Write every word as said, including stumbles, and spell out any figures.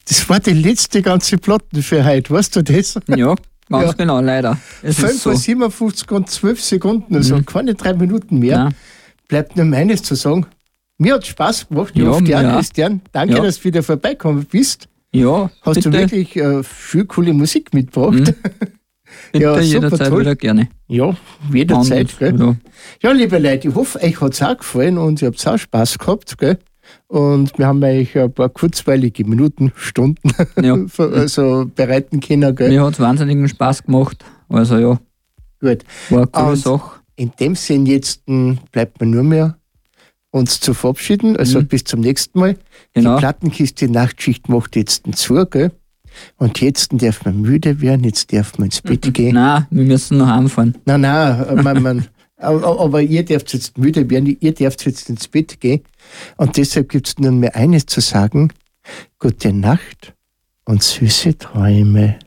Das war die letzte ganze Platten für heute, weißt du das? Ja, ganz Ja. genau, leider. Es fünf ist so. Uhr siebenundfünfzig und zwölf Sekunden, also Mhm. keine drei Minuten mehr. Nein. Bleibt nur meines zu sagen. Mir hat Spaß gemacht, ich Ja, hoffe dir mir auch, auch. Christian. Danke, Ja. dass du wieder vorbeigekommen bist. Ja, Hast bitte, du wirklich äh, viel coole Musik mitgebracht. Mhm. bitte Ja, super jederzeit toll. wieder gerne. Ja, jederzeit. Und, Gell? ja. Ja, liebe Leute, ich hoffe, euch hat es auch gefallen und ihr habt auch Spaß gehabt. Gell? Und wir haben euch ein paar kurzweilige Minuten, Stunden Ja. also bereiten können. Gell? Mir hat es wahnsinnigen Spaß gemacht. Also ja, Gut. war eine coole Und Sache. in dem Sinn jetzt m, bleibt mir nur mehr uns zu verabschieden. Also Mhm. bis zum nächsten Mal. Genau. Die Plattenkiste Nachtschicht macht jetzt zu, gell? Und jetzt darf man müde werden, jetzt darf man ins Bett gehen. Nein, wir müssen noch heimfahren. Nein, nein, man, man, aber, aber ihr dürft jetzt müde werden, ihr dürft jetzt ins Bett gehen. Und deshalb gibt es nur mehr eines zu sagen. Gute Nacht und süße Träume.